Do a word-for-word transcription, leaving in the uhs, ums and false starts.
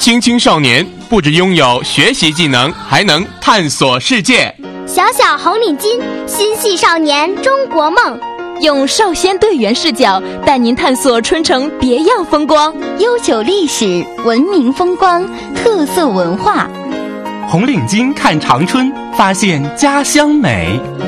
轻青少年不只拥有学习技能，还能探索世界。 小小红领巾，心系少年中国梦。 用少先队员视角带您探索春城别样风光， 悠久历史、文明风光、特色文化。 红领巾看长春，发现家乡美。